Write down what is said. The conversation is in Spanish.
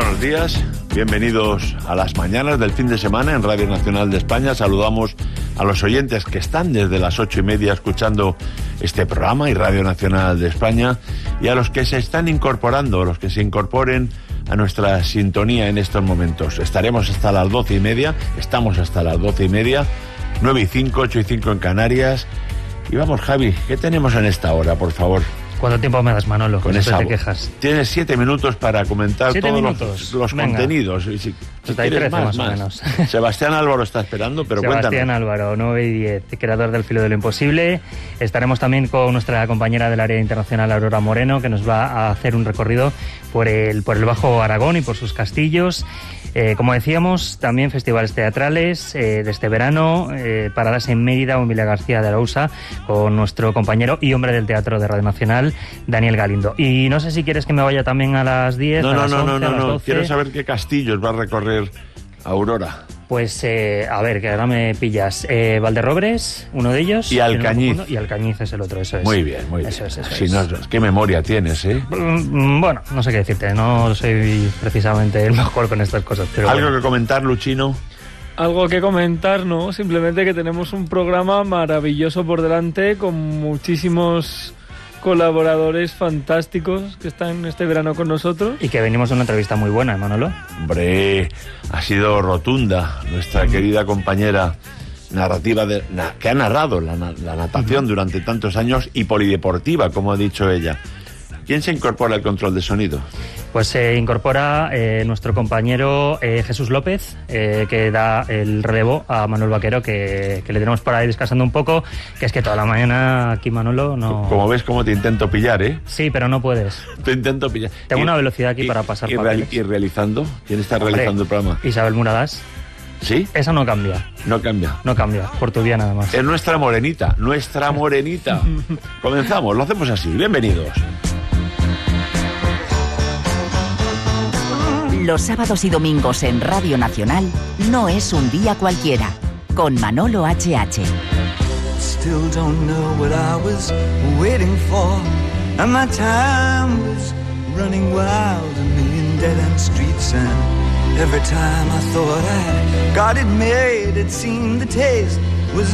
buenos días. Bienvenidos a las mañanas del fin de semana en Radio Nacional de España. Saludamos a los oyentes que están desde las 8:30 escuchando este programa y Radio Nacional de España, y a los que se están incorporando, los que se incorporen a nuestra sintonía en estos momentos. Estaremos hasta las 12:30, estamos hasta las 12:30, 9:05, 8:05 en Canarias. Y vamos, Javi, ¿qué tenemos en esta hora, por favor? ¿Cuánto tiempo me das, Manolo? Con esa te quejas. Tienes 7 minutos para comentar todos los contenidos. Y si quieres más o menos. Sebastián Álvaro está esperando, pero Sebastián cuéntanos. Álvaro, 9:10, creador del Filo de lo Imposible. Estaremos también con nuestra compañera del área internacional, Aurora Moreno, que nos va a hacer un recorrido por el Bajo Aragón y por sus castillos. Como decíamos, también festivales teatrales de este verano, paradas en Mérida o en Villa García de Arousa, con nuestro compañero y hombre del teatro de Radio Nacional, Daniel Galindo. Y no sé si quieres que me vaya también a las 10, a las 11, a las 12. Quiero saber qué castillos va a recorrer Aurora. Pues, a ver, que ahora me pillas. Valderrobres, uno de ellos. Y Alcañiz. Y Alcañiz es el otro, eso es. Muy bien. Eso es. No, qué memoria tienes, ¿eh? Bueno, no sé qué decirte, no soy precisamente el mejor con estas cosas. Pero ¿Algo que comentar, Luchino? Algo que comentar, no, simplemente que tenemos un programa maravilloso por delante con muchísimos colaboradores fantásticos que están este verano con nosotros. Y que venimos de una entrevista muy buena, Manolo. Hombre, ha sido rotunda nuestra querida compañera narrativa que ha narrado la natación durante tantos años, y polideportiva, como ha dicho ella. ¿Quién se incorpora al control de sonido? Pues se incorpora nuestro compañero Jesús López, que da el relevo a Manuel Vaquero, que le tenemos por ahí descansando un poco, que es que toda la mañana aquí, Manolo, no... Como ves, cómo te intento pillar, ¿eh? Sí, pero no puedes. Te intento pillar. Tengo una velocidad aquí para pasar papeles. ¿Y realizando? ¿Quién está realizando el programa? Isabel Muradas. ¿Sí? Esa no cambia. No cambia. No cambia, por tu vía nada más. Es nuestra morenita. Comenzamos, lo hacemos así. Bienvenidos. Los sábados y domingos en Radio Nacional no es un día cualquiera, con Manolo H.H. Still don't know what I was waiting for, and my time was running wild, a million dead-end streets, and every time I thought I'd got it made, it seemed the taste